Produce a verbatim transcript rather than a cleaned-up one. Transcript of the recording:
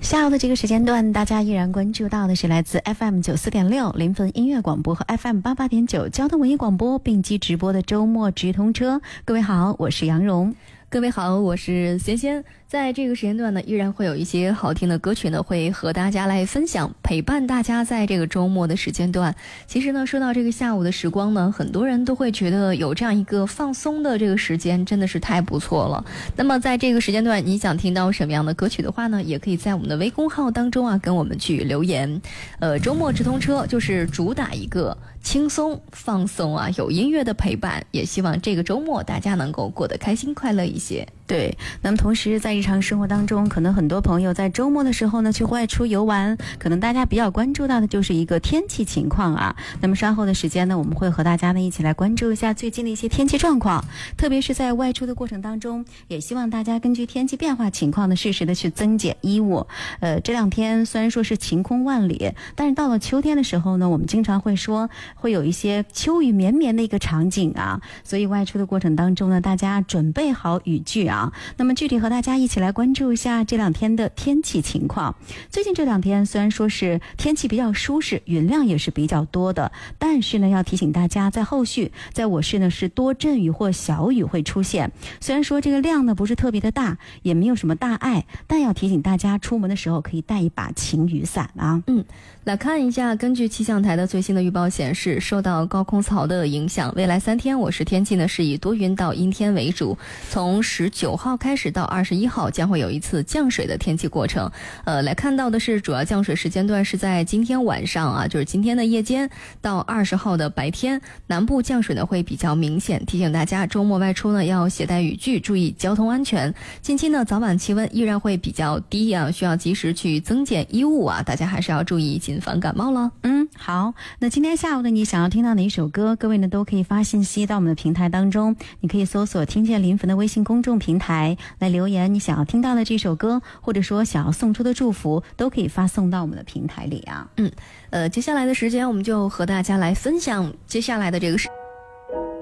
下午的这个时间段，大家依然关注到的是来自 F M 九四点六临汾音乐广播和 F M 八八点九交通文艺广播并机直播的周末直通车。各位好，我是杨蓉。 各位好，我是贤贤。在这个时间段呢，依然会有一些好听的歌曲呢，会和大家来分享，陪伴大家在这个周末的时间段。其实呢，说到这个下午的时光呢，很多人都会觉得有这样一个放松的这个时间，真的是太不错了。那么在这个时间段，你想听到什么样的歌曲的话呢，也可以在我们的微公号当中啊，跟我们去留言。呃，周末直通车就是主打一个轻松放松啊，有音乐的陪伴，也希望这个周末大家能够过得开心快乐一些。 对，那么同时在日常生活当中，可能很多朋友在周末的时候呢去外出游玩，可能大家比较关注到的就是一个天气情况啊。那么稍后的时间呢，我们会和大家呢一起来关注一下最近的一些天气状况，特别是在外出的过程当中，也希望大家根据天气变化情况呢适时的去增减衣物。呃，这两天虽然说是晴空万里，但是到了秋天的时候呢，我们经常会说会有一些秋雨绵绵的一个场景啊，所以外出的过程当中呢，大家准备好雨具啊。那么具体和大家一起来关注一下这两天的天气情况。最近这两天虽然说是天气比较舒适，云量也是比较多的，但是呢要提醒大家，在后续在我市呢是多阵雨或小雨会出现。虽然说这个量呢不是特别的大，也没有什么大碍，但要提醒大家出门的时候可以带一把晴雨伞啊。 嗯，来看一下，根据气象台的最新的预报显示，受到高空槽的影响，未来三天我市天气呢是以多云到阴天为主。从十九号开始到二十一号将会有一次降水的天气过程。呃，来看到的是主要降水时间段是在今天晚上啊，就是今天的夜间到二十号的白天，南部降水呢会比较明显，提醒大家周末外出呢要携带雨具，注意交通安全。近期呢早晚气温依然会比较低啊，需要及时去增减衣物啊，大家还是要注意谨防感冒了。 嗯，好，那今天下午呢，你想要听到哪一首歌，各位呢都可以发信息到我们的平台当中，你可以搜索听见临汾的微信公众平台来留言，你想要听到的这首歌，或者说想要送出的祝福，都可以发送到我们的平台里啊。 嗯，呃，接下来的时间我们就和大家来分享接下来的这个事。